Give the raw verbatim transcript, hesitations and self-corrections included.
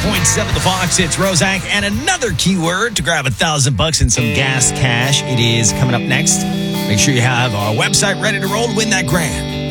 point seven The Fox. It's Rozak and another keyword to grab a thousand bucks and some gas cash. It is coming up next. Make sure you have our website ready to roll to win that grand.